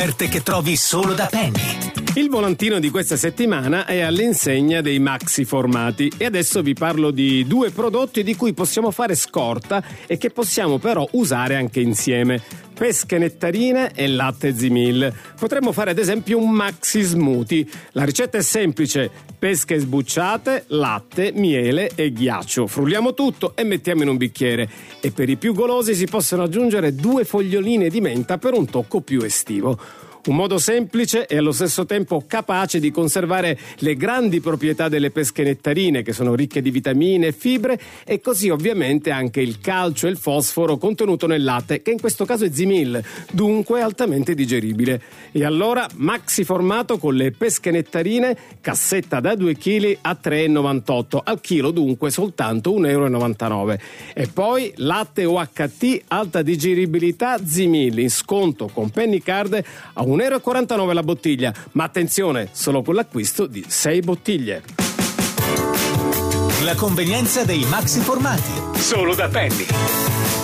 offerte che trovi solo da Penny. Il volantino di questa settimana è all'insegna dei maxi formati e adesso vi parlo di due prodotti di cui possiamo fare scorta e che possiamo però usare anche insieme. Pesche nettarine e latte Zimil. Potremmo fare ad esempio un maxi smoothie. La ricetta è semplice: pesche sbucciate, latte, miele e ghiaccio. Frulliamo tutto e mettiamo in un bicchiere. E per i più golosi si possono aggiungere 2 foglioline di menta per un tocco più estivo. Un modo semplice e allo stesso tempo capace di conservare le grandi proprietà delle pesche nettarine, che sono ricche di vitamine e fibre, e così ovviamente anche il calcio e il fosforo contenuto nel latte, che in questo caso è Zimil, dunque altamente digeribile. E allora maxi formato con le pesche nettarine, cassetta da 2 kg a 3,98 al chilo, dunque soltanto 1,99 €. E poi latte UHT alta digeribilità Zimil in sconto con Penny Card a 1,49 € la bottiglia, ma attenzione, solo con l'acquisto di 6 bottiglie. La convenienza dei maxi formati. Solo da Penny.